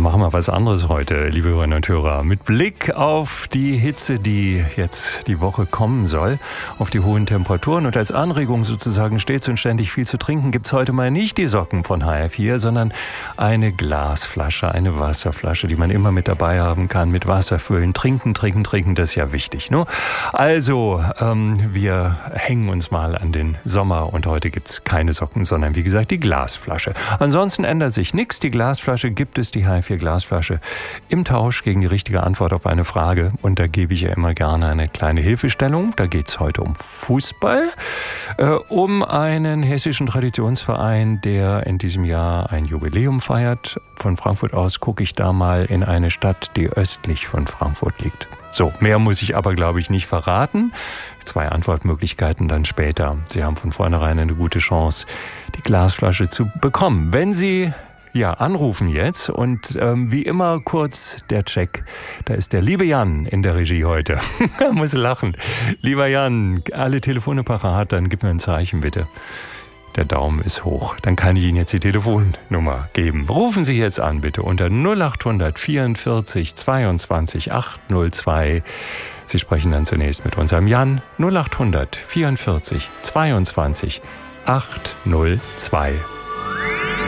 machen wir was anderes heute, liebe Hörerinnen und Hörer. Mit Blick auf die Hitze, die jetzt die Woche kommen soll, auf die hohen Temperaturen und als Anregung sozusagen stets und ständig viel zu trinken, gibt es heute mal nicht die Socken von HR4, sondern eine Glasflasche, eine Wasserflasche, die man immer mit dabei haben kann, mit Wasser füllen. Trinken, das ist ja wichtig, ne? Also, wir hängen uns mal an den Sommer und heute gibt es keine Socken, sondern wie gesagt die Glasflasche. Ansonsten ändert sich nichts. Die Glasflasche gibt es, die HR4 Glasflasche, im Tausch gegen die richtige Antwort auf eine Frage. Und da gebe ich ja immer gerne eine kleine Hilfestellung. Da geht es heute um Fußball, um einen hessischen Traditionsverein, der in diesem Jahr ein Jubiläum feiert. Von Frankfurt aus gucke ich da mal in eine Stadt, die östlich von Frankfurt liegt. So, mehr muss ich aber, glaube ich, nicht verraten. 2 Antwortmöglichkeiten dann später. Sie haben von vornherein eine gute Chance, die Glasflasche zu bekommen. Wenn Sie anrufen jetzt und wie immer kurz der Check. Da ist der liebe Jan in der Regie heute. Er muss lachen. Lieber Jan, alle Telefone parat, dann gib mir ein Zeichen bitte. Der Daumen ist hoch. Dann kann ich Ihnen jetzt die Telefonnummer geben. Rufen Sie jetzt an, bitte, unter 0800 44 22 802. Sie sprechen dann zunächst mit unserem Jan. 0800 44 22 802.